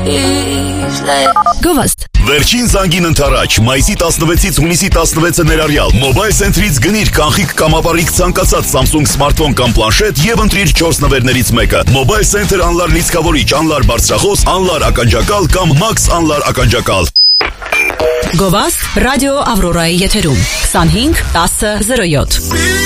Գովաստ Վերջին զանգին ընթരാճ, մայիսի 16-ից հունիսի 16-ը ներառյալ Mobile Center-ից գնիր կանխիկ կամ ապառիկ ցանկացած Samsung սմարթֆոն կամ պլանշետ եւ ընտրիր 4 նվերներից մեկը։ Mobile Center անլար լիցքավորիչ, անլար բարձրախոս, անլար ականջակալ կամ Max անլար ականջակալ։ Գովաստ ռադիո Ավրորայի եթերում 25 10 07